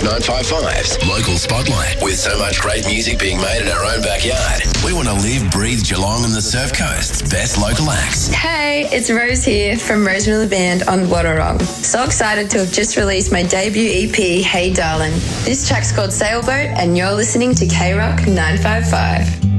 955's Local Spotlight. With so much great music being made in our own backyard, we want to live, breathe Geelong and the Surf Coast's best local acts. Hey, it's Rose here from Rose Miller Band on Wadawurrung. So excited to have just released my debut EP, Hey Darling. This track's called Sailboat and you're listening to K-Rock 955.